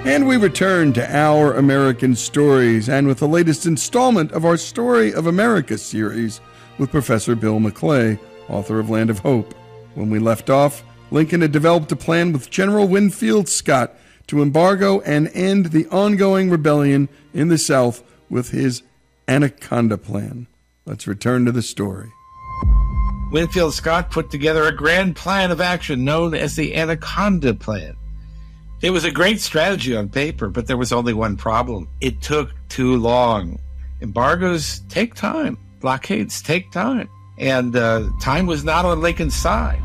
And we return to Our American Stories, and with the latest installment of our Story of America series with Professor Bill McClay, author of Land of Hope. When we left off, Lincoln had developed a plan with General Winfield Scott to embargo and end the ongoing rebellion in the South with his Anaconda Plan. Let's return to the story. Winfield Scott put together a grand plan of action known as the Anaconda Plan. It was a great strategy on paper, but there was only one problem. It took too long. Embargoes take time. Blockades take time. And time was not on Lincoln's side.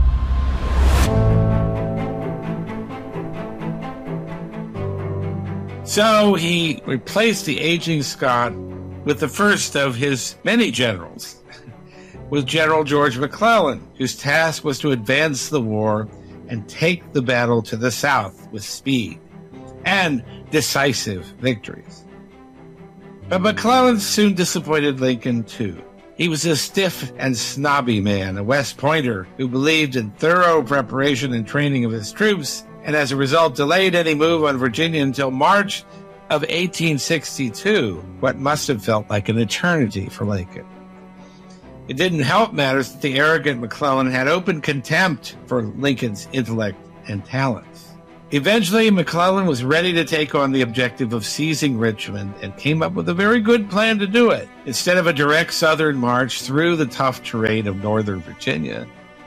So he replaced the aging Scott with the first of his many generals, with General George McClellan, whose task was to advance the war and take the battle to the South with speed and decisive victories. But McClellan soon disappointed Lincoln, too. He was a stiff and snobby man, a West Pointer who believed in thorough preparation and training of his troops, and as a result delayed any move on Virginia until March of 1862, what must have felt like an eternity for Lincoln. It didn't help matters that the arrogant McClellan had open contempt for Lincoln's intellect and talents. Eventually, McClellan was ready to take on the objective of seizing Richmond and came up with a very good plan to do it. Instead of a direct southern march through the tough terrain of northern Virginia,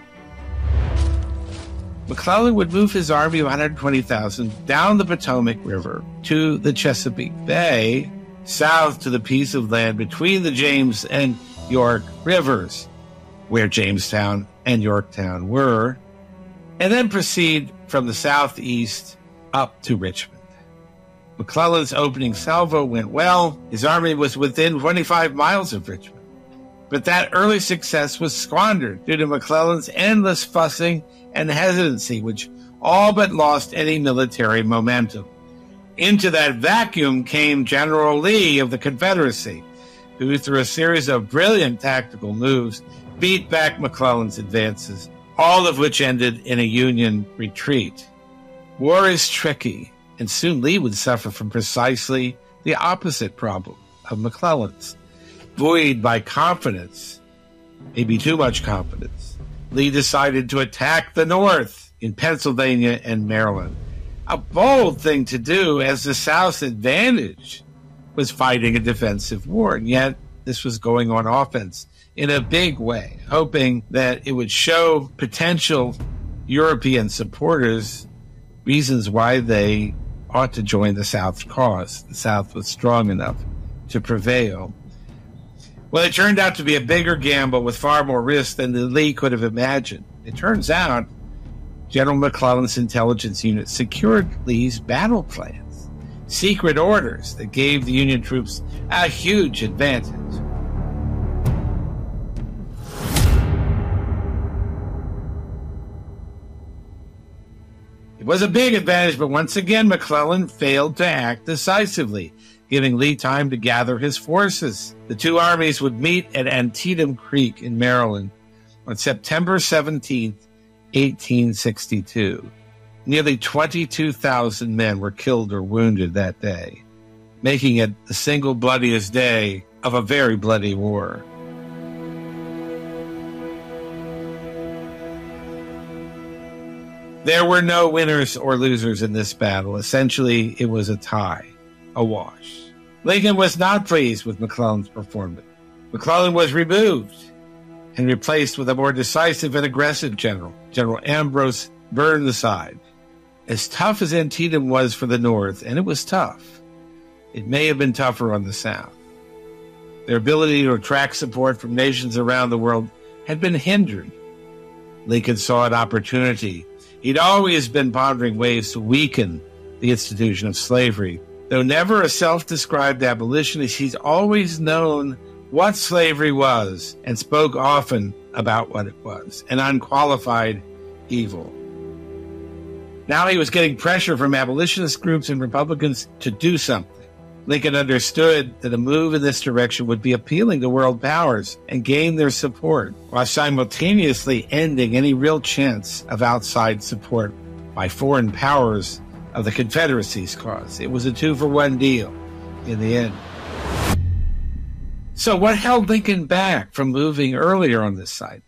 McClellan would move his army of 120,000 down the Potomac River to the Chesapeake Bay, south to the piece of land between the James and York Rivers, where Jamestown and Yorktown were, and then proceed from the southeast up to Richmond. McClellan's opening salvo went well. His army was within 25 miles of Richmond. But that early success was squandered due to McClellan's endless fussing and hesitancy, which all but lost any military momentum. Into that vacuum came General Lee of the Confederacy, who, through a series of brilliant tactical moves, beat back McClellan's advances, all of which ended in a Union retreat. War is tricky, and soon Lee would suffer from precisely the opposite problem of McClellan's. Buoyed by confidence, maybe too much confidence, Lee decided to attack the North in Pennsylvania and Maryland. A bold thing to do, as the South's advantage was fighting a defensive war, and yet this was going on offense in a big way, hoping that it would show potential European supporters reasons why they ought to join the South's cause. The South was strong enough to prevail. Well, it turned out to be a bigger gamble with far more risk than the Lee could have imagined. It turns out General McClellan's intelligence unit secured Lee's battle plans, secret orders that gave the Union troops a huge advantage. It was a big advantage, but once again, McClellan failed to act decisively, giving Lee time to gather his forces. The two armies would meet at Antietam Creek in Maryland on September 17, 1862. Nearly 22,000 men were killed or wounded that day, making it the single bloodiest day of a very bloody war. There were no winners or losers in this battle. Essentially, it was a tie, a wash. Lincoln was not pleased with McClellan's performance. McClellan was removed and replaced with a more decisive and aggressive general, General Ambrose Burnside. As tough as Antietam was for the North, and it was tough, it may have been tougher on the South. Their ability to attract support from nations around the world had been hindered. Lincoln saw an opportunity. He'd always been pondering ways to weaken the institution of slavery. Though never a self-described abolitionist, he's always known what slavery was and spoke often about what it was, an unqualified evil. Now he was getting pressure from abolitionist groups and Republicans to do something. Lincoln understood that a move in this direction would be appealing to world powers and gain their support, while simultaneously ending any real chance of outside support by foreign powers of the Confederacy's cause. It was a 2-for-1 deal in the end. So what held Lincoln back from moving earlier on this side?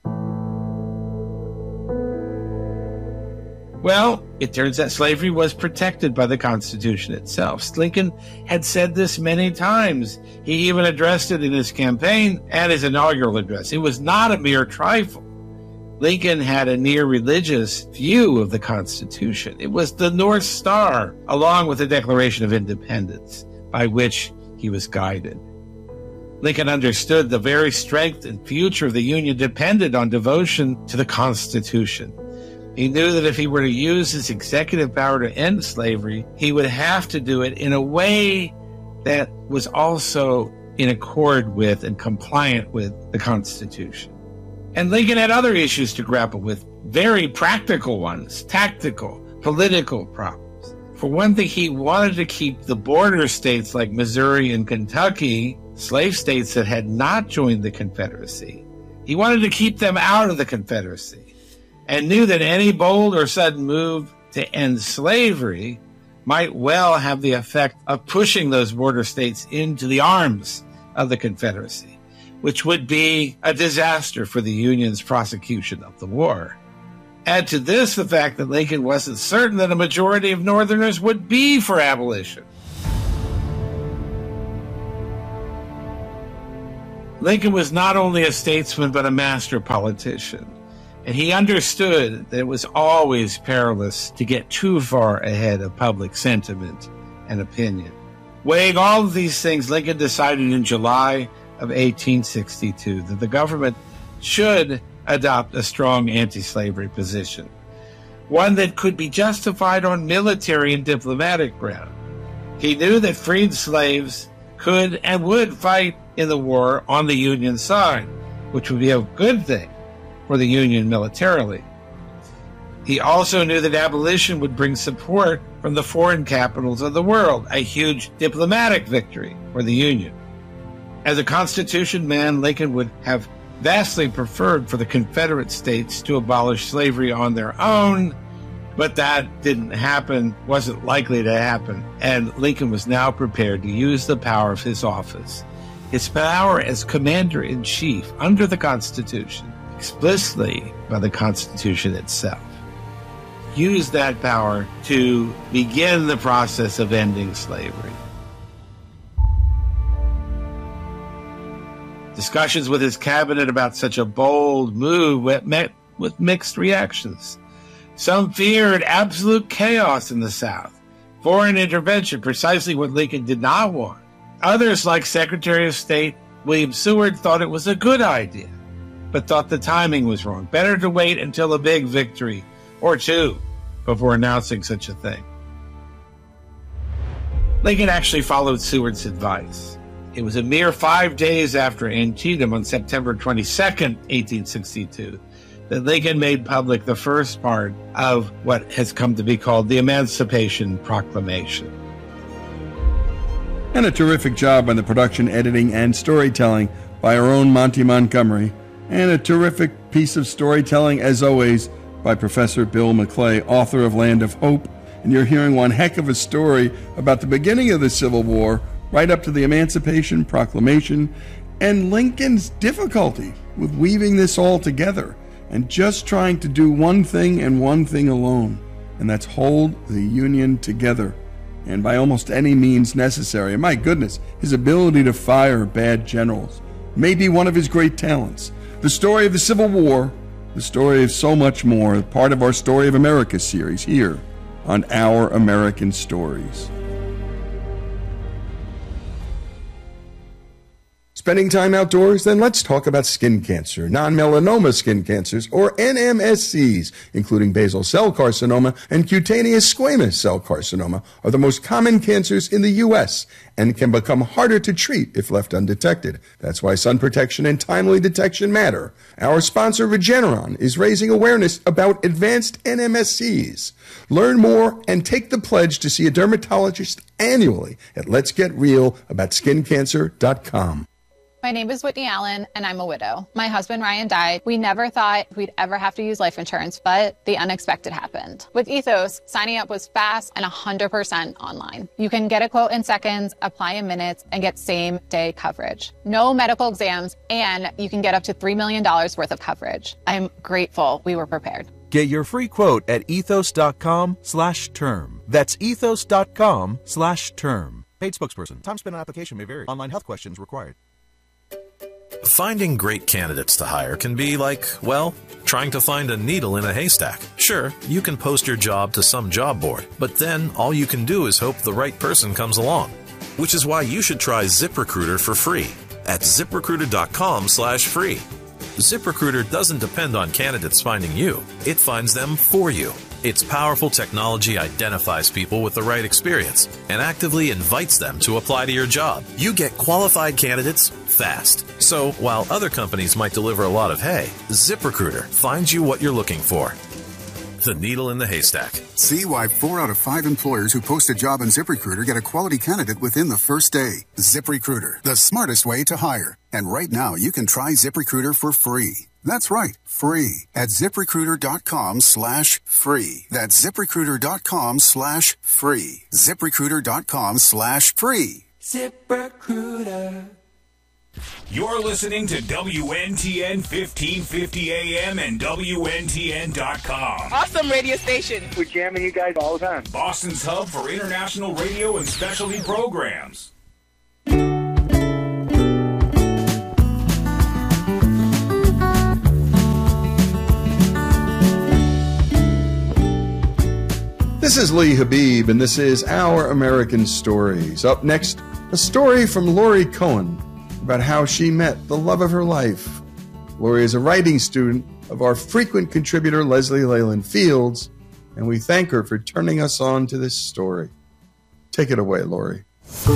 Well, it turns out slavery was protected by the Constitution itself. Lincoln had said this many times. He even addressed it in his campaign and his inaugural address. It was not a mere trifle. Lincoln had a near religious view of the Constitution. It was the North Star, along with the Declaration of Independence, by which he was guided. Lincoln understood the very strength and future of the Union depended on devotion to the Constitution. He knew that if he were to use his executive power to end slavery, he would have to do it in a way that was also in accord with and compliant with the Constitution. And Lincoln had other issues to grapple with, very practical ones, tactical, political problems. For one thing, he wanted to keep the border states like Missouri and Kentucky, slave states that had not joined the Confederacy. He wanted to keep them out of the Confederacy, and knew that any bold or sudden move to end slavery might well have the effect of pushing those border states into the arms of the Confederacy, which would be a disaster for the Union's prosecution of the war. Add to this the fact that Lincoln wasn't certain that a majority of Northerners would be for abolition. Lincoln was not only a statesman, but a master politician. And he understood that it was always perilous to get too far ahead of public sentiment and opinion. Weighing all of these things, Lincoln decided in July of 1862 that the government should adopt a strong anti-slavery position, one that could be justified on military and diplomatic ground. He knew that freed slaves could and would fight in the war on the Union side, which would be a good thing for the Union militarily. He also knew that abolition would bring support from the foreign capitals of the world, a huge diplomatic victory for the Union. As a Constitution man, Lincoln would have vastly preferred for the Confederate states to abolish slavery on their own, but that didn't happen, wasn't likely to happen, and Lincoln was now prepared to use the power of his office, his power as commander-in-chief under the Constitution, explicitly by the Constitution itself. Use that power to begin the process of ending slavery. Discussions with his cabinet about such a bold move met with mixed reactions. Some feared absolute chaos in the South, foreign intervention, precisely what Lincoln did not want. Others, like Secretary of State William Seward, thought it was a good idea, but thought the timing was wrong. Better to wait until a big victory or two before announcing such a thing. Lincoln actually followed Seward's advice. It was a mere 5 days after Antietam on September 22nd, 1862, that Lincoln made public the first part of what has come to be called the Emancipation Proclamation. And a terrific job on the production, editing, and storytelling by our own Monty Montgomery. And a terrific piece of storytelling, as always, by Professor Bill McClay, author of Land of Hope. And you're hearing one heck of a story about the beginning of the Civil War, right up to the Emancipation Proclamation, and Lincoln's difficulty with weaving this all together and just trying to do one thing and one thing alone, and that's hold the Union together, and by almost any means necessary. And my goodness, his ability to fire bad generals may be one of his great talents. The story of the Civil War, the story of so much more, part of our Story of America series here on Our American Stories. Spending time outdoors? Then let's talk about skin cancer. Non-melanoma skin cancers, or NMSCs, including basal cell carcinoma and cutaneous squamous cell carcinoma, are the most common cancers in the U.S. and can become harder to treat if left undetected. That's why sun protection and timely detection matter. Our sponsor, Regeneron, is raising awareness about advanced NMSCs. Learn more and take the pledge to see a dermatologist annually at letsgetrealaboutSkinCancer.com. My name is Whitney Allen, and I'm a widow. My husband, Ryan, died. We never thought we'd ever have to use life insurance, but the unexpected happened. With Ethos, signing up was fast and 100% online. You can get a quote in seconds, apply in minutes, and get same-day coverage. No medical exams, and you can get up to $3 million worth of coverage. I'm grateful we were prepared. Get your free quote at ethos.com/term. That's ethos.com/term. Paid spokesperson. Time spent on application may vary. Online health questions required. Finding great candidates to hire can be like, well, trying to find a needle in a haystack. Sure, you can post your job to some job board, but then all you can do is hope the right person comes along. Which is why you should try ZipRecruiter for free at ZipRecruiter.com/free. ZipRecruiter doesn't depend on candidates finding you. It finds them for you. Its powerful technology identifies people with the right experience and actively invites them to apply to your job. You get qualified candidates fast. So while other companies might deliver a lot of hay, ZipRecruiter finds you what you're looking for. The needle in the haystack. See why 4 out of 5 employers who post a job on ZipRecruiter get a quality candidate within the first day. ZipRecruiter, the smartest way to hire. And right now, you can try ZipRecruiter for free. That's right, free at ZipRecruiter.com/free. That's ZipRecruiter.com/free. ZipRecruiter.com/free. ZipRecruiter. You're listening to WNTN 1550 AM and WNTN.com. Awesome radio station. We're jamming you guys all the time. Boston's hub for international radio and specialty programs. This is Lee Habib, and this is Our American Stories. Up next, a story from Lori Cohen about how she met the love of her life. Lori is a writing student of our frequent contributor Leslie Leyland Fields, and we thank her for turning us on to this story. Take it away, Lori.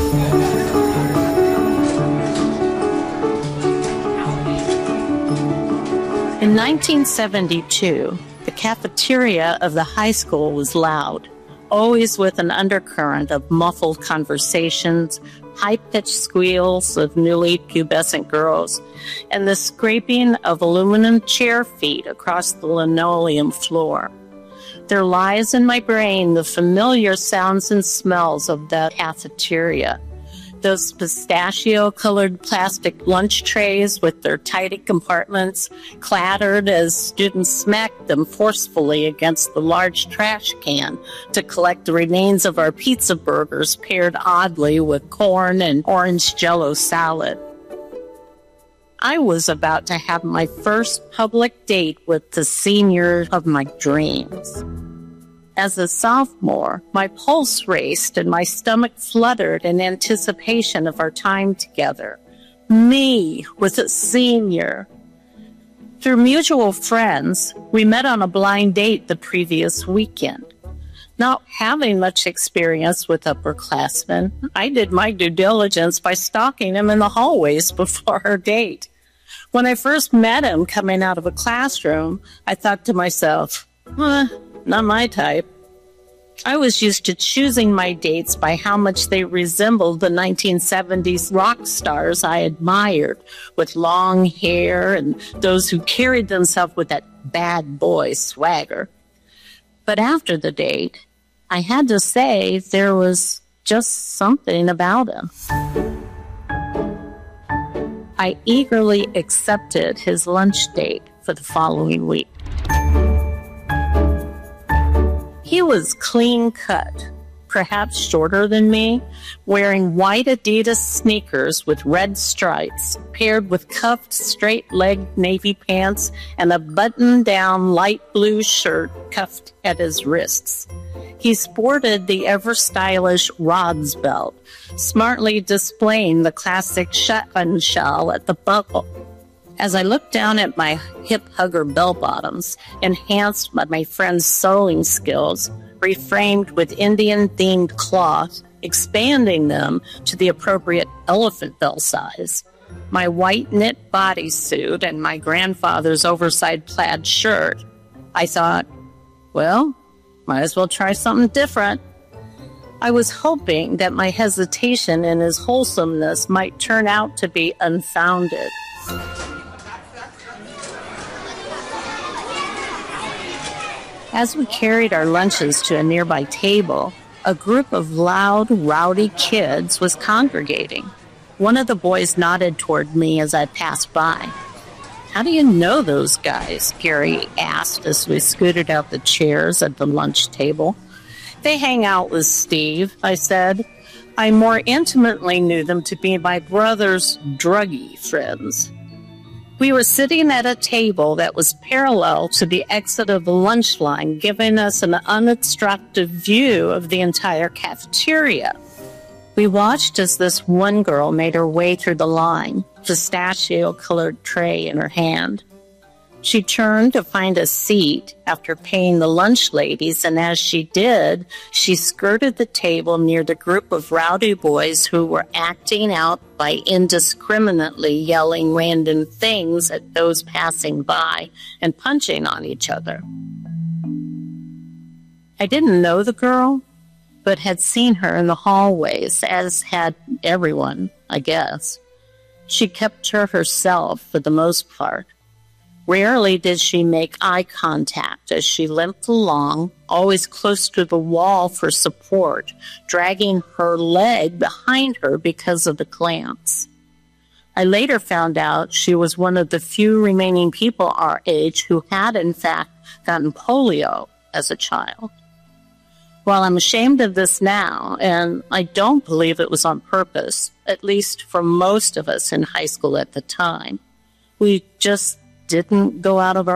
In 1972, the cafeteria of the high school was loud, always with an undercurrent of muffled conversations, high-pitched squeals of newly pubescent girls, and the scraping of aluminum chair feet across the linoleum floor. There lies in my brain the familiar sounds and smells of that cafeteria. Those pistachio-colored plastic lunch trays with their tidy compartments clattered as students smacked them forcefully against the large trash can to collect the remains of our pizza burgers paired oddly with corn and orange Jell-O salad. I was about to have my first public date with the senior of my dreams. As a sophomore, my pulse raced and my stomach fluttered in anticipation of our time together. Me with a senior. Through mutual friends, we met on a blind date the previous weekend. Not having much experience with upperclassmen, I did my due diligence by stalking him in the hallways before our date. When I first met him coming out of a classroom, I thought to myself, not my type. I was used to choosing my dates by how much they resembled the 1970s rock stars I admired, with long hair and those who carried themselves with that bad boy swagger. But after the date, I had to say there was just something about him. I eagerly accepted his lunch date for the following week. He was clean-cut, perhaps shorter than me, wearing white Adidas sneakers with red stripes, paired with cuffed straight-legged navy pants and a button-down light blue shirt cuffed at his wrists. He sported the ever-stylish Rods belt, smartly displaying the classic shotgun shell at the buckle. As I looked down at my hip-hugger bell-bottoms, enhanced by my friend's sewing skills, reframed with Indian-themed cloth, expanding them to the appropriate elephant bell size, my white knit bodysuit, and my grandfather's oversized plaid shirt, I thought, well, might as well try something different. I was hoping that my hesitation in his wholesomeness might turn out to be unfounded. As we carried our lunches to a nearby table, a group of loud, rowdy kids was congregating. One of the boys nodded toward me as I passed by. "How do you know those guys?" Gary asked as we scooted out the chairs at the lunch table. "They hang out with Steve," I said. I more intimately knew them to be my brother's druggie friends. We were sitting at a table that was parallel to the exit of the lunch line, giving us an unobstructed view of the entire cafeteria. We watched as this one girl made her way through the line, pistachio-colored tray in her hand. She turned to find a seat after paying the lunch ladies, and as she did, she skirted the table near the group of rowdy boys who were acting out by indiscriminately yelling random things at those passing by and punching on each other. I didn't know the girl, but had seen her in the hallways, as had everyone, I guess. She kept to herself for the most part. Rarely did she make eye contact as she limped along, always close to the wall for support, dragging her leg behind her because of the glance. I later found out she was one of the few remaining people our age who had, in fact, gotten polio as a child. While I'm ashamed of this now, and I don't believe it was on purpose, at least for most of us in high school at the time, we just didn't go out of our